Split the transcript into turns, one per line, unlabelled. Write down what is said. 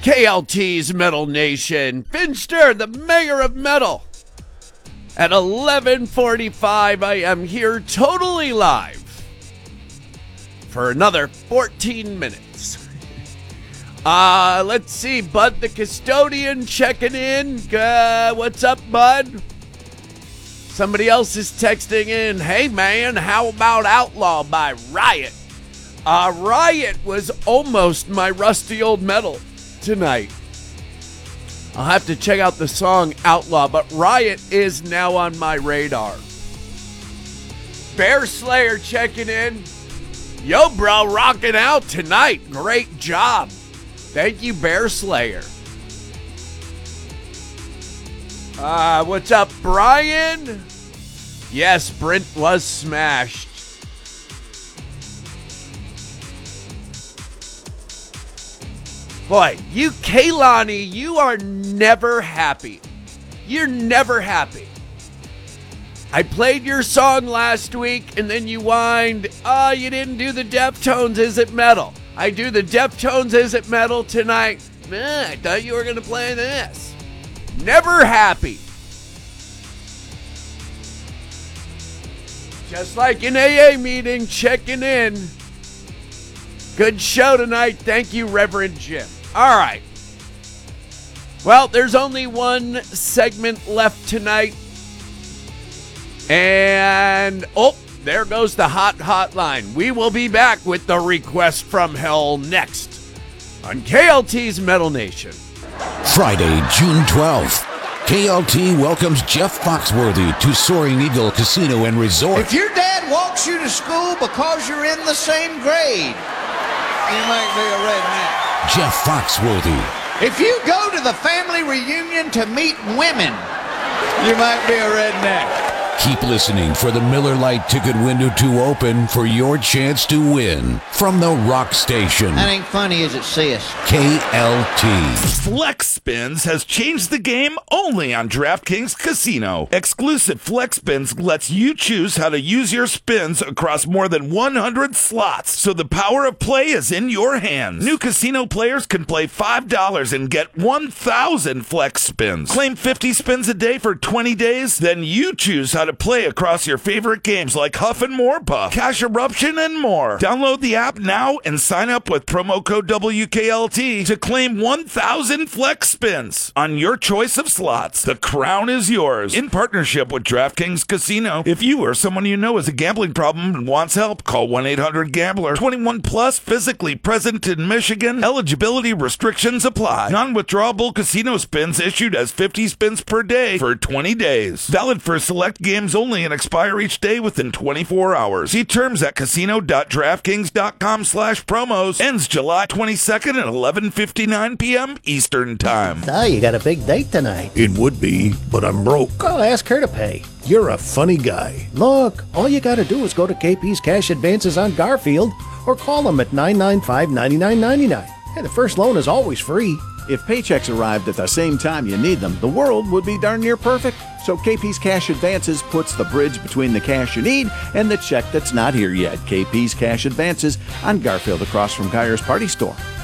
KLT's Metal Nation. Finster, the mayor of metal. At 11:45, I am here totally live for another 14 minutes. Let's see, Bud the Custodian checking in. What's up, Bud? Somebody else is texting in. Hey, man, how about Outlaw by Riot? Riot was almost my rusty old metal tonight. I'll have to check out the song Outlaw, but Riot is now on my radar. Bear Slayer checking in. Yo, bro, rocking out tonight. Great job. Thank you, Bear Slayer. What's up, Brian? Yes, Brent was smashed. Boy, you, Kaylani, you are never happy. You're never happy. I played your song last week, and then you whined, you didn't do the Deftones, Is It Metal? I do the Deftones, Is It Metal tonight. I thought you were going to play this. Never happy. Just like an AA meeting, checking in. Good show tonight. Thank you, Reverend Jim. All right. Well, there's only one segment left tonight. And, there goes the hot hotline. We will be back with the request from hell next on KLT's Metal Nation.
Friday, June 12th. KLT welcomes Jeff Foxworthy to Soaring Eagle Casino and Resort.
If your dad walks you to school because you're in the same grade, you might be a redneck.
Jeff Foxworthy.
If you go to the family reunion to meet women, you might be a redneck.
Keep listening for the Miller Lite ticket window to open for your chance to win from the Rock Station.
That ain't funny, is it, sis?
KLT.
Flex Spins has changed the game only on DraftKings Casino. Exclusive Flex Spins lets you choose how to use your spins across more than 100 slots, so the power of play is in your hands. New casino players can play $5 and get 1,000 Flex Spins. Claim 50 spins a day for 20 days, then you choose how to play across your favorite games like Huff and More Puff, Cash Eruption, and more. Download the app now and sign up with promo code WKLT to claim 1,000 Flex Spins on your choice of slots. The crown is yours. In partnership with DraftKings Casino. If you or someone you know has a gambling problem and wants help, call 1-800-GAMBLER. 21 plus, physically present in Michigan. Eligibility restrictions apply. Non-withdrawable casino spins issued as 50 spins per day for 20 days. Valid for select games only and expire each day within 24 hours. See terms at casino.draftkings.com/promos. Ends July 22nd at 11:59 p.m. Eastern Time.
So you got a big date tonight.
It would be, but I'm broke.
Well, ask her to pay.
You're a funny guy.
Look, all you got to do is go to KP's Cash Advances on Garfield or call them at 995-9999. Hey, the first loan is always free.
If paychecks arrived at the same time you need them, the world would be darn near perfect. So KP's Cash Advances puts the bridge between the cash you need and the check that's not here yet. KP's Cash Advances on Garfield across from Geyer's Party Store.